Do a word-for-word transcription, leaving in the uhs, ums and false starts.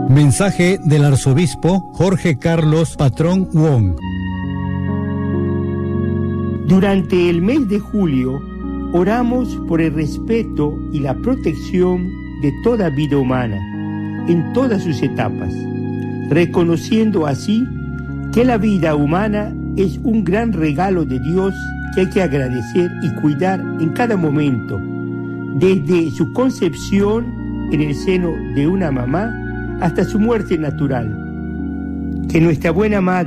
Mensaje del arzobispo Jorge Carlos Patrón Wong. Durante el mes de julio, oramos por el respeto y la protección de toda vida humana, en todas sus etapas, reconociendo así que la vida humana es un gran regalo de Dios que hay que agradecer y cuidar en cada momento, desde su concepción en el seno de una mamá hasta su muerte natural. Que nuestra buena madre